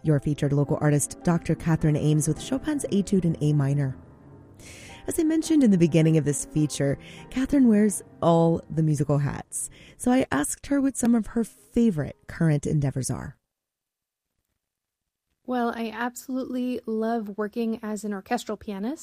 your featured local artist, Dr. Catherine Ames, with Chopin's Etude in A minor. As I mentioned in the beginning of this feature, Catherine wears all the musical hats. So I asked her what some of her favorite current endeavors are. Well, I absolutely love working as an orchestral pianist.